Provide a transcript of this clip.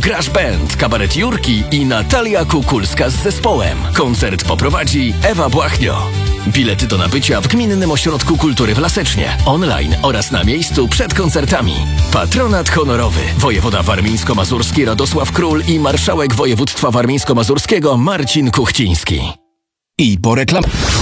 Grasz Band, kabaret Jurki i Natalia Kukulska z zespołem. Koncert poprowadzi Ewa Błachnio. Bilety do nabycia w Gminnym Ośrodku Kultury w Lasecznie, online oraz na miejscu przed koncertami. Patronat honorowy: wojewoda warmińsko-mazurski Radosław Król i marszałek województwa warmińsko-mazurskiego Marcin Kuchciński. I po reklamie.